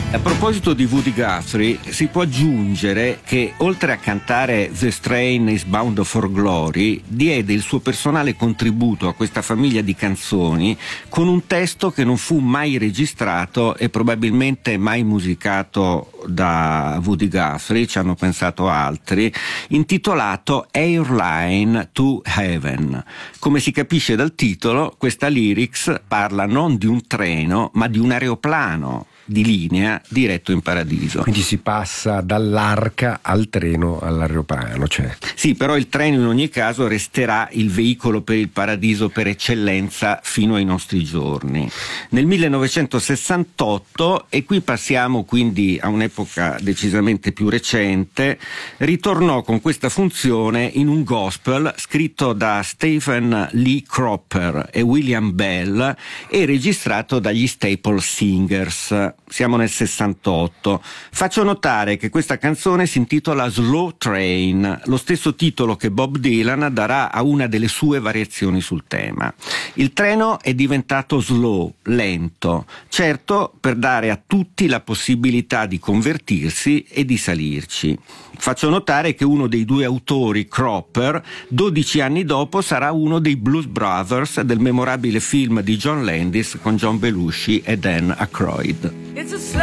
A proposito di Woody Guthrie, si può aggiungere che oltre a cantare The Strain is Bound for Glory, diede il suo personale contributo a questa famiglia di canzoni con un testo che non fu mai registrato e probabilmente mai musicato da Woody Guthrie, ci hanno pensato altri, intitolato Airline to Heaven. Come si capisce dal titolo, questa lyrics parla non di un treno, ma di un aeroplano di linea diretto in paradiso. Quindi si passa dall'arca al treno all'aeroplano, cioè. Sì, però il treno in ogni caso resterà il veicolo per il paradiso per eccellenza fino ai nostri giorni. Nel 1968, e qui passiamo quindi a un'epoca decisamente più recente, ritornò con questa funzione in un gospel scritto da Stephen Lee Cropper e William Bell e registrato dagli Staple Singers. Siamo nel 68. Faccio notare che questa canzone si intitola Slow Train, lo stesso titolo che Bob Dylan darà a una delle sue variazioni sul tema. Il treno è diventato slow, lento, certo per dare a tutti la possibilità di convertirsi e di salirci. Faccio notare che uno dei due autori, Cropper, 12 anni dopo sarà uno dei Blues Brothers del memorabile film di John Landis con John Belushi e Dan Aykroyd.